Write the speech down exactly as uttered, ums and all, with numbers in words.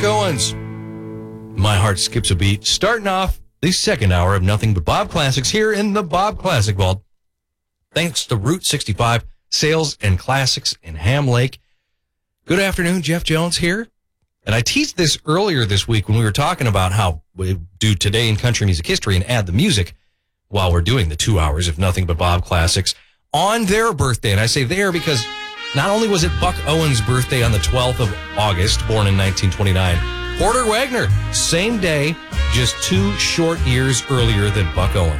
Buck Owens. My heart skips a beat. Starting off the second hour of Nothing But Bob Classics here in the Bob Classic Vault. Thanks to Route sixty-five Sales and Classics in Ham Lake. Good afternoon, Jeff Jones here. And I teased this earlier this week when we were talking about how we do Today in Country Music History and add the music while we're doing the two hours of Nothing But Bob Classics on their birthday. And I say there because not only was it Buck Owens' birthday on the twelfth of August, born in nineteen twenty-nine, Porter Wagoner, same day, just two short years earlier than Buck Owens.